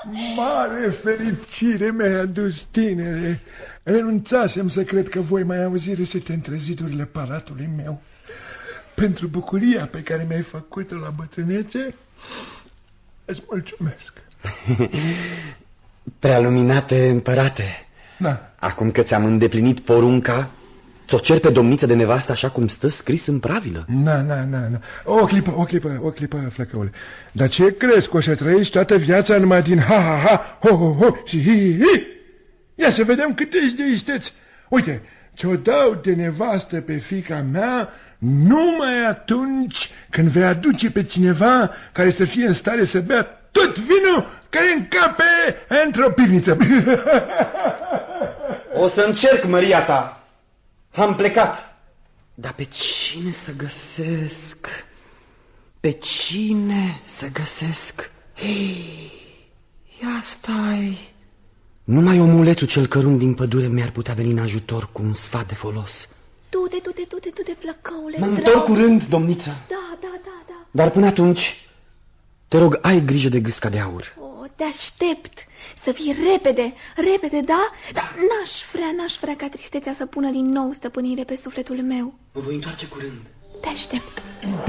Mare fericire mi-ai adus, tinere. Renunțasem să cred că voi mai auzi răsete între zidurile palatului meu. Pentru bucuria pe care mi-ai făcut-o la bătrânețe, îți mulțumesc. Prealuminate împărate, Da. acum că ți-am îndeplinit porunca, ți-o cer pe domniță de nevastă așa cum stă scris în pravilă. Na. O clipă, flăcăule. Dar ce crezi că o să trăiești toată viața numai din ha, ho și hi? Ia să vedem cât ești de isteț. Uite, ți-o dau de nevastă pe fiica mea numai atunci când vei aduce pe cineva care să fie în stare să bea tot vinul care încape într-o pivniță. O să încerc, măria ta. Am plecat. Dar pe cine să găsesc? Pe cine să găsesc? Hei, ia stai. Numai omulețul cel cărunt din pădure mi-ar putea veni în ajutor cu un sfat de folos. Du-te, flăcăule. Mă întorc curând, domniță. Da. Dar până atunci, te rog, ai grijă de gâsca de aur. O, te aștept. Să fii repede, da? Dar n-aș vrea ca tristețea să pună din nou stăpânire pe sufletul meu. Mă voi întoarce curând. Te aștept.